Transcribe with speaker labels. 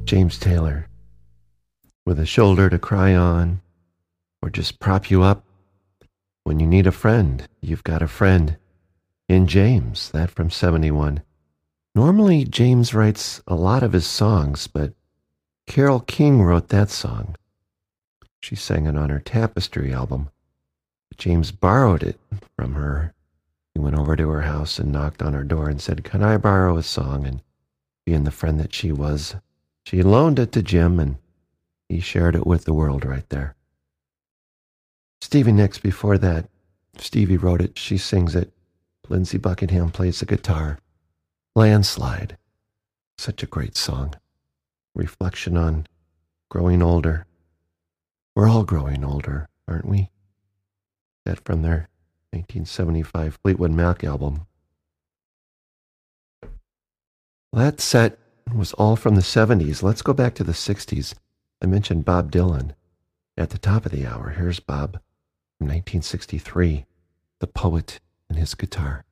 Speaker 1: James Taylor. With a shoulder to cry on, or just prop you up. When you need a friend, you've got a friend. In James, that from 71. Normally, James writes a lot of his songs, but Carole King wrote that song. She sang it on her Tapestry album. James borrowed it from her. He went over to her house and knocked on her door and said, "Can I borrow a song?" And being the friend that she was, she loaned it to Jim, and he shared it with the world right there. Stevie Nicks before that. Stevie wrote it. She sings it. Lindsey Buckingham plays the guitar. Landslide. Such a great song. Reflection on growing older. We're all growing older, aren't we? That from their 1975 Fleetwood Mac album. That set was all from the 70s. Let's go back to the 60s. I mentioned Bob Dylan at the top of the hour. Here's Bob from 1963, The Poet and His Guitar.